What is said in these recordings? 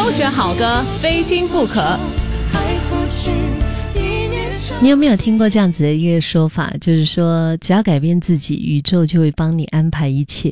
都选好歌，非听不可。 你有没有听过这样子的一个说法，就是说只要改变自己，宇宙就会帮你安排一切。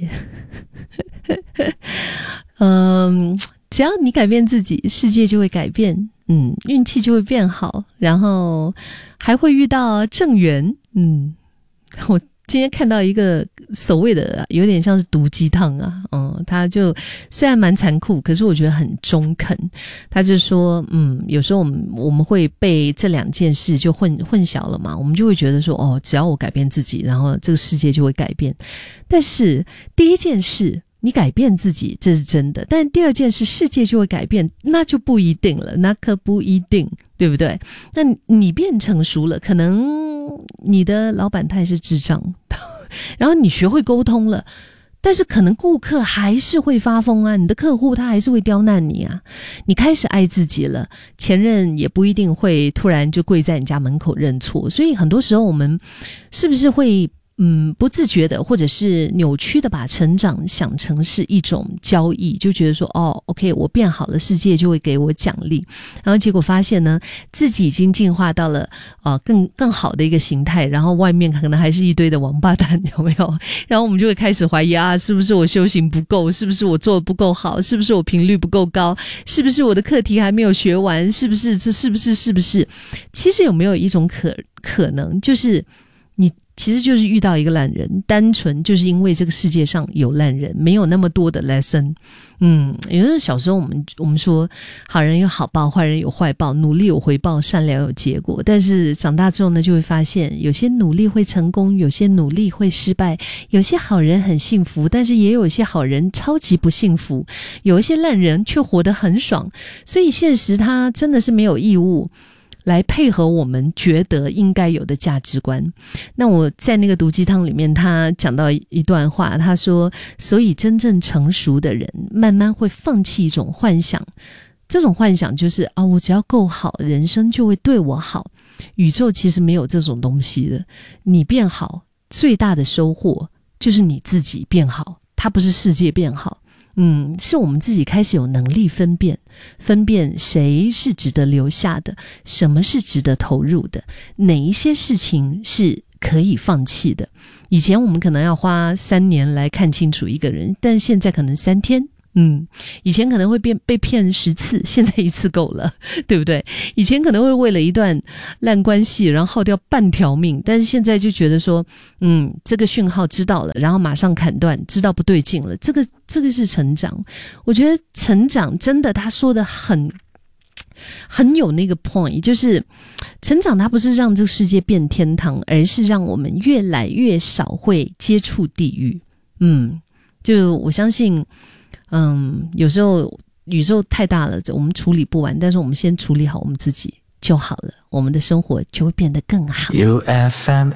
只要你改变自己，世界就会改变，运气就会变好，然后还会遇到正缘。我今天看到一个所谓的有点像是毒鸡汤啊，他就虽然蛮残酷，可是我觉得很中肯。他就说，有时候我们会被这两件事就混淆了嘛，我们就会觉得说，只要我改变自己，然后这个世界就会改变。但是第一件事，你改变自己，这是真的，但第二件事，世界就会改变，那就不一定了，那可不一定，对不对？那你变成熟了，可能你的老板他也是智障，然后你学会沟通了，但是可能顾客还是会发疯啊，你的客户他还是会刁难你啊。你开始爱自己了，前任也不一定会突然就跪在你家门口认错，所以很多时候我们是不是会不自觉的或者是扭曲的把成长想成是一种交易，就觉得说OK 我变好了，世界就会给我奖励，然后结果发现呢自己已经进化到了更好的一个形态，然后外面可能还是一堆的王八蛋，有没有？然后我们就会开始怀疑是不是我修行不够，是不是我做得不够好，是不是我频率不够高，是不是我的课题还没有学完，是不是其实有没有一种可能，就是你其实就是遇到一个烂人，单纯就是因为这个世界上有烂人，没有那么多的 lesson。有的小时候我们说好人有好报，坏人有坏报，努力有回报，善良有结果。但是长大之后呢，就会发现有些努力会成功，有些努力会失败，有些好人很幸福，但是也有一些好人超级不幸福，有一些烂人却活得很爽。所以现实它真的是没有义务来配合我们觉得应该有的价值观。那我在那个毒鸡汤里面，他讲到一段话，他说，所以真正成熟的人慢慢会放弃一种幻想，这种幻想就是我只要够好，人生就会对我好。宇宙其实没有这种东西的，你变好最大的收获就是你自己变好，它不是世界变好。是我们自己开始有能力分辨谁是值得留下的，什么是值得投入的，哪一些事情是可以放弃的。以前我们可能要花3年来看清楚一个人，但现在可能3天。以前可能会被骗10次，现在1次够了，对不对？以前可能会为了一段烂关系然后耗掉半条命，但是现在就觉得说这个讯号知道了，然后马上砍断，知道不对劲了，这个是成长。我觉得成长真的他说的很有那个 point， 就是成长它不是让这个世界变天堂，而是让我们越来越少会接触地狱。就我相信有时候宇宙太大了，我们处理不完，但是我们先处理好我们自己就好了，我们的生活就会变得更好。 UFM